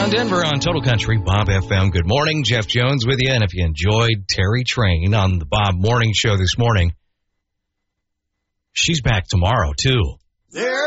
101 Denver on Total Country, Bob FM. Good morning. Jeff Jones with you. And if you enjoyed Terry Train on the Bob Morning Show this morning, she's back tomorrow, too.